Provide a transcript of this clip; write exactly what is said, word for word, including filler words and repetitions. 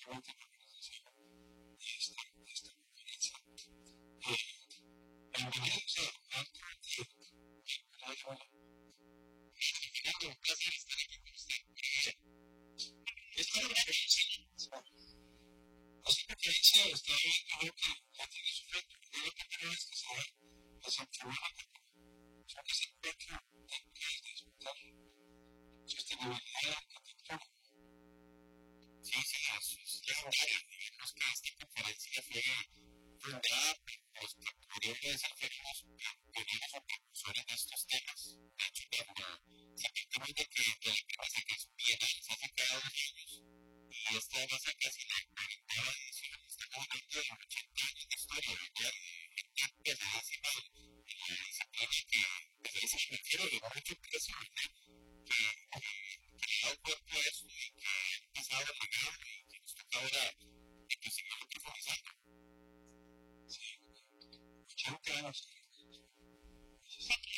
Sí, sí, es, es legendario. Digamos que esta conferencia fue fundada por los que podrían ser pioneros pioneros o precursores de estos temas. De hecho, cuando se planteó de que de la clase que es bienal se hace cada dos años y esta va a ser casi la cuarentava edición, estamos hablando de ochenta años de historia, ¿verdad? De gente pesadísima en la disciplina que, pesadísima me refiero de mucho peso, ¿verdad? Que, que, que le da el cuerpo a esto y que ha empezado a llegar y que nos toca ahora y que seguirlo profundizando. ochenta años.